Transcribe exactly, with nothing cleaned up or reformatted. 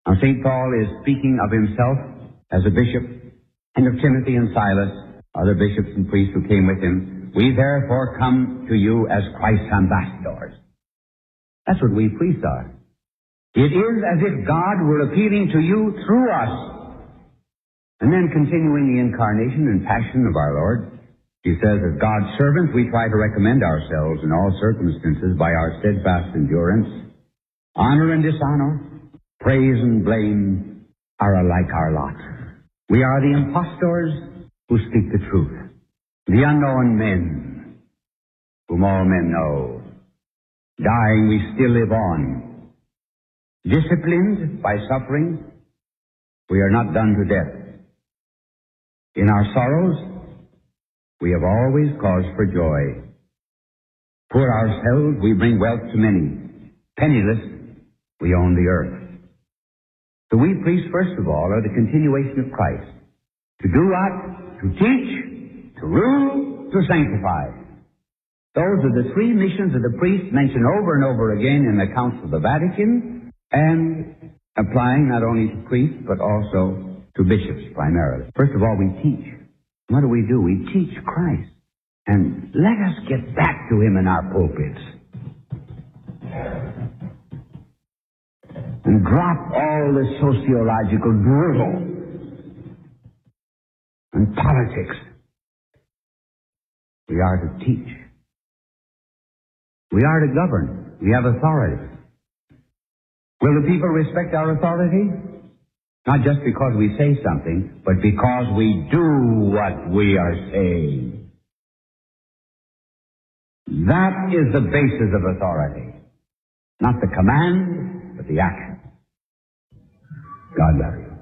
Now, Saint Paul is speaking of himself as a bishop, and of Timothy and Silas, other bishops and priests who came with him. We therefore come to you as Christ's ambassadors. That's what we priests are. It is as if God were appealing to you through us. And then continuing the incarnation and passion of our Lord, he says, as God's servants, we try to recommend ourselves in all circumstances by our steadfast endurance. Honor and dishonor, praise and blame are alike our lot. We are the impostors who speak the truth, the unknown men, whom all men know. Dying, we still live on. Disciplined by suffering, we are not done to death. In our sorrows, we have always cause for joy. Poor ourselves, we bring wealth to many. Penniless, we own the earth. So we priests, first of all, are the continuation of Christ. To do what? To teach, to rule, to sanctify. Those are the three missions of the priest mentioned over and over again in the Council of the Vatican, and applying not only to priests, but also to bishops primarily. First of all, we teach. What do we do? We teach Christ. And let us get back to him in our pulpits. And drop all the sociological drivel and politics. We are to teach. We are to govern. We have authority. Will the people respect our authority? Not just because we say something, but because we do what we are saying. That is the basis of authority. Not the command, but the action. God love you.